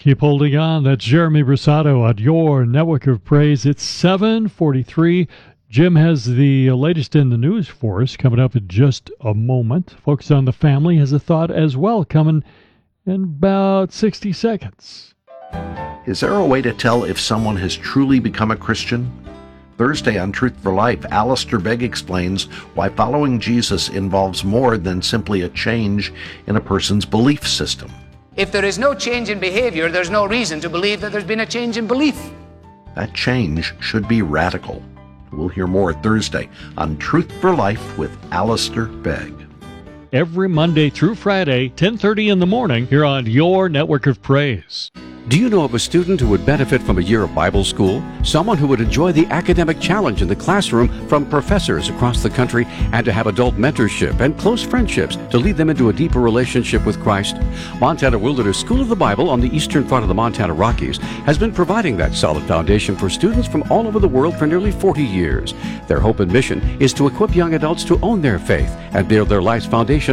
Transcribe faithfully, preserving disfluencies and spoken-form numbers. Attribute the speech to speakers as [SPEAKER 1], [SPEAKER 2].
[SPEAKER 1] Keep holding on. That's Jeremy Brussato on your network of praise. It's seven forty-three. Jim has the latest in the news for us coming up in just a moment. Focus on the Family has a thought as well coming in about sixty seconds.
[SPEAKER 2] Is there a way to tell if someone has truly become a Christian? Thursday on Truth for Life, Alistair Begg explains why following Jesus involves more than simply a change in a person's belief system.
[SPEAKER 3] If there is no change in behavior, there's no reason to believe that there's been a change in belief.
[SPEAKER 2] That change should be radical. We'll hear more Thursday on Truth for Life with Alistair Begg.
[SPEAKER 1] Every Monday through Friday, ten thirty in the morning, here on your network of praise.
[SPEAKER 4] Do you know of a student who would benefit from a year of Bible school? Someone who would enjoy the academic challenge in the classroom from professors across the country, and to have adult mentorship and close friendships to lead them into a deeper relationship with Christ? Montana Wilderness School of the Bible on the eastern front of the Montana Rockies has been providing that solid foundation for students from all over the world for nearly forty years. Their hope and mission is to equip young adults to own their faith and build their life's foundation